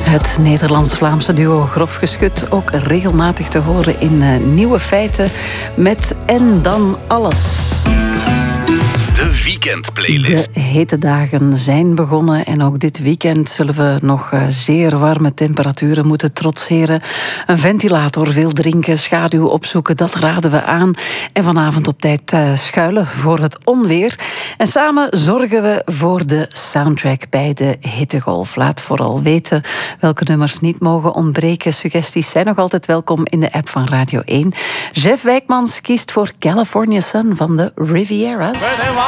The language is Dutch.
Het Nederlands-Vlaamse duo Grof Geschut, ook regelmatig te horen in Nieuwe Feiten met En dan alles. De weekendplaylist. De hete dagen zijn begonnen en ook dit weekend zullen we nog zeer warme temperaturen moeten trotseren. Een ventilator, veel drinken, schaduw opzoeken, dat raden we aan. En vanavond op tijd schuilen voor het onweer. En samen zorgen we voor de soundtrack bij de hittegolf. Laat vooral weten welke nummers niet mogen ontbreken. Suggesties zijn nog altijd welkom in de app van Radio 1. Jeff Wijkmans kiest voor California Sun van de Riviera's.